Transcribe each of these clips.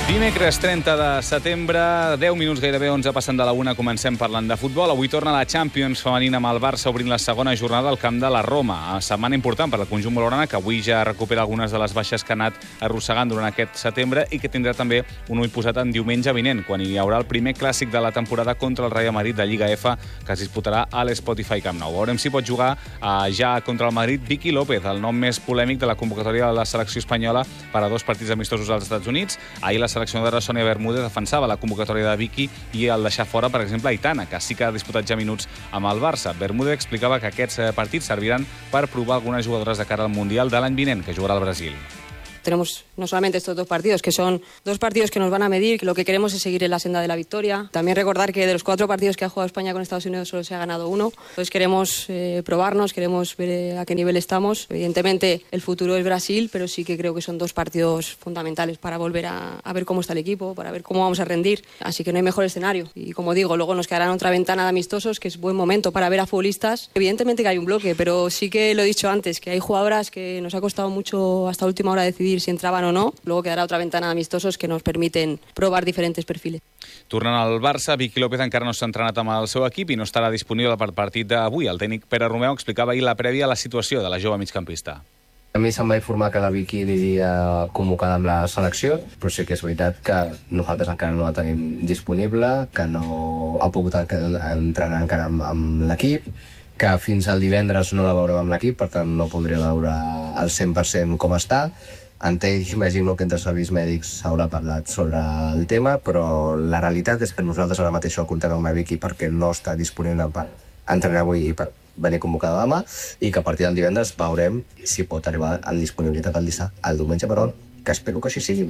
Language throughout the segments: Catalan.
Dimecres 30 de setembre, 10 minuts gairebé 11 passant de la 1, comencem parlant de futbol. Avui torna la Champions femenina amb el Barça obrint la segona jornada al camp de la Roma. Setmana important per al conjunt blaugrana, que avui ja recupera algunes de les baixes que ha anat arrossegant durant aquest setembre i que tindrà també un ull posat en diumenge vinent, quan hi haurà el primer clàssic de la temporada contra el Real Madrid de Lliga F, que es disputarà a l'Spotify Camp Nou. Veurem si pot jugar ja contra el Madrid Vicky López, el nom més polèmic de la convocatòria de la selecció espanyola per a 2 partits amistosos als Estats Units. Ahir la seleccionadora Sonia Bermúdez defensava la convocatòria de Vicky i el deixar fora, per exemple, Aitana, que sí que ha disputat ja minuts amb el Barça. Bermúdez explicava que aquests partits serviran per provar algunes jugadores de cara al Mundial de l'any vinent, que jugarà al Brasil. Tenemos no solamente estos 2 partidos, que son 2 partidos que nos van a medir, que lo que queremos es seguir en la senda de la victoria. También recordar que de los 4 partidos que ha jugado España con Estados Unidos solo se ha ganado 1. Entonces queremos probarnos, queremos ver a qué nivel estamos. Evidentemente el futuro es Brasil, pero sí que creo que son 2 partidos fundamentales para volver a ver cómo está el equipo, para ver cómo vamos a rendir. Así que no hay mejor escenario. Y como digo, luego nos quedará otra ventana de amistosos, que es buen momento para ver a futbolistas. Evidentemente que hay un bloque, pero sí que lo he dicho antes, que hay jugadoras que nos ha costado mucho hasta última hora decidir si entraban o no. Luego quedará otra ventana de amistosos que nos permiten probar diferentes perfiles. Tornant al Barça, Vicky López encara no s'ha entrenat amb el seu equip i no estarà disponible per partit d'avui. El tècnic Pere Romeu explicava ahir la prèvia a la situació de la jove migcampista. A mi se'm va informar que la Vicky aniria convocada amb la selecció, però sí que és veritat que nosaltres encara no la tenim disponible, que no ha pogut entrenar encara amb l'equip, que fins al divendres no la veurem amb l'equip, per tant no podré veure al 100% com està. Entenc, imagino que entre serveis mèdics s'haurà parlat sobre el tema, però la realitat és que nosaltres ara mateix comptem amb la Vicky perquè no està disponible per entrenar avui i per venir convocada demà, i que a partir del divendres veurem si pot arribar en disponibilitat el diumenge, però que espero que així sigui.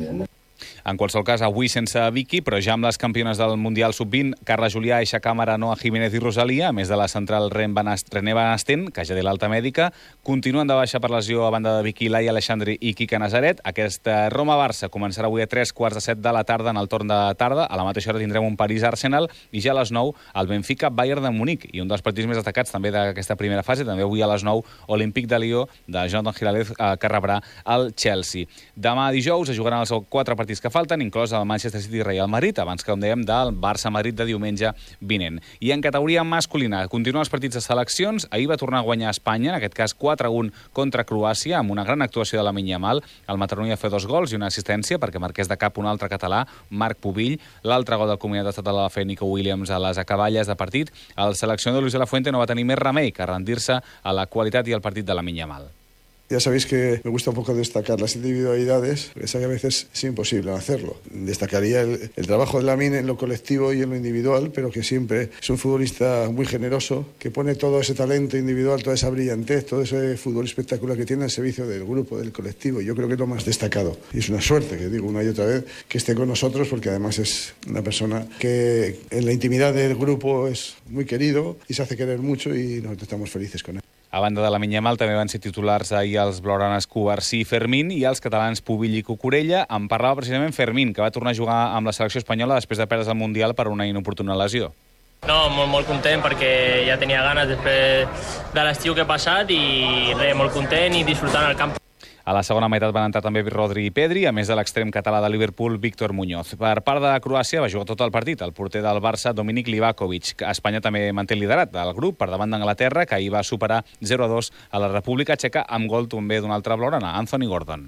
En qualsevol cas, avui sense Vicky, però ja amb les campiones del Mundial Sub-20, Carla Julià, Eixa Càmera, Noa Jiménez i Rosalia, a més de la central René Van Asten, que ja té l'alta mèdica, continuen de baixa per lesió a banda de Vicky, Laia Alexandri i Quique Nazaret. Aquest Roma-Barça començarà avui a 3:15 de la tarda en el torn de tarda. A la mateixa hora tindrem un París-Arsenal i ja a les 9 el Benfica-Bayern de Munic. I un dels partits més destacats també d'aquesta primera fase, també avui a les 9, Olímpic de Lió de Jonathan Giráldez, que rebrà el Chelsea. Demà dijous es jugaran els 4 partits que falten, inclòs el Manchester City i Real Madrid, abans que, com dèiem, del Barça-Madrid de diumenge vinent. I en categoria masculina, continuen els partits de seleccions. Ahir va tornar a guanyar Espanya, en aquest cas 4-1 contra Croàcia, amb una gran actuació de Lamine Yamal. El mataroní va fer 2 gols i una assistència, perquè marqués de cap un altre català, Marc Pubill. L'altre gol del Comunitat Estatal va fer Nico Williams a les acaballes de partit. El seleccionador Luis de la Fuente no va tenir més remei que rendir-se a la qualitat i al partit de Lamine Yamal. Ya sabéis que me gusta un poco destacar las individualidades, porque sé que a veces es imposible hacerlo. Destacaría el trabajo de Lamine en lo colectivo y en lo individual, pero que siempre es un futbolista muy generoso, que pone todo ese talento individual, toda esa brillantez, todo ese fútbol espectacular que tiene al servicio del grupo, del colectivo. Yo creo que es lo más destacado. Y es una suerte, que digo una y otra vez, que esté con nosotros, porque además es una persona que en la intimidad del grupo es muy querido y se hace querer mucho, y nosotros estamos felices con él. A banda de Lamine Yamal també van ser titulars ahir els blaugranes Cubarsí i Fermín, i els catalans Pubill i Cucurella. En parlava precisament Fermín, que va tornar a jugar amb la selecció espanyola després de perdre's el Mundial per una inoportuna lesió. No, molt content, perquè ja tenia ganes després de l'estiu que he passat, i res, molt content i disfrutant el camp. A la segona meitat van entrar també Rodri i Pedri, a més de l'extrem català de Liverpool, Víctor Muñoz. Per part de Croàcia va jugar tot el partit el porter del Barça, Dominik Livakovic. Espanya també manté el liderat del grup per davant d'Anglaterra, que ahir va superar 0-2 a la República Txeca amb gol també d'un altre blaugrana, Anthony Gordon.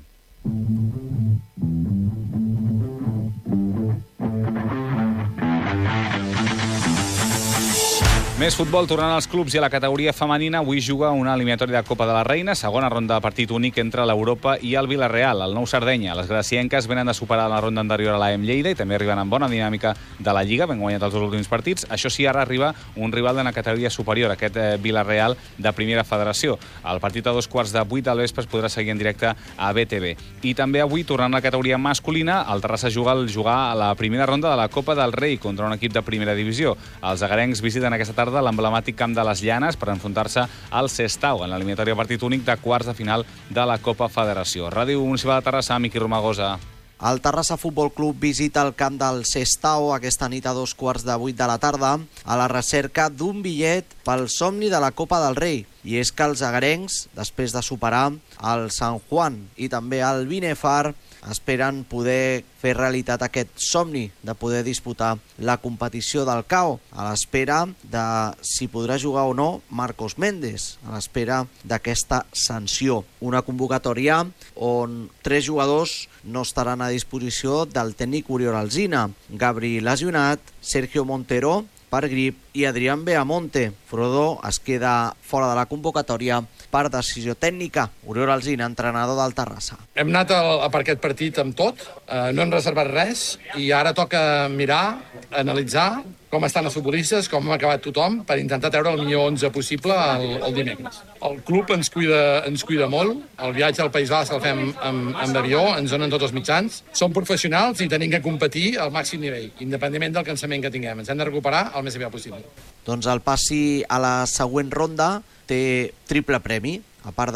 Més futbol, tornant als clubs i a la categoria femenina. Avui juga una eliminatòria de Copa de la Reina, segona ronda de partit únic entre l'Europa i el Villarreal, el Nou Sardenya. Les gracienques venen de superar la ronda anterior a l'AM Lleida i també arriben amb bona dinàmica de la Lliga, ben guanyat els 2 últims partits. Això sí, ara arriba un rival de la categoria superior, aquest Villarreal de Primera Federació. El partit a 2:15 del vespre es podrà seguir en directe a BTV. I també avui, tornant a la categoria masculina, el Terrassa jugar a la primera ronda de la Copa del Rei contra un equip de primera divisió. Els agarencs visiten aquesta tarda l'emblemàtic camp de les Llanes per enfrontar-se al Sestao en l'eliminatòria partit únic de quarts de final de la Copa Federació. Ràdio Municipal de Terrassa, Miqui Romagosa. El Terrassa Futbol Club visita el camp del Sestao aquesta nit a 2:15 de la tarda a la recerca d'un bitllet pel somni de la Copa del Rei. I és que els agarencs, després de superar el Sant Juan i també el Binefar, esperen poder fer realitat aquest somni de poder disputar la competició del CAO, a l'espera de si podrà jugar o no Marcos Méndez, a l'espera d'aquesta sanció. Una convocatòria on 3 jugadors no estaran a disposició del tècnic Oriol Alsina: Gabri lesionat, Sergio Montero per grip i Adrián Beamonte. Frodó es queda fora de la convocatòria per decisió tècnica. Oriol Alsina, entrenador del Terrassa. Hem anat per aquest partit amb tot, no hem reservat res i ara toca mirar, analitzar com estan els futbolistes, com ha acabat tothom, per intentar treure el millor 11 possible el dimecres. El club ens cuida molt, el viatge al País Basc el fem amb avió, ens donen tots els mitjans. Som professionals i tenim que competir al màxim nivell, independentment del cansament que tinguem. Ens hem de recuperar el més aviat possible. Doncs el passi a la següent ronda té triple premi. A part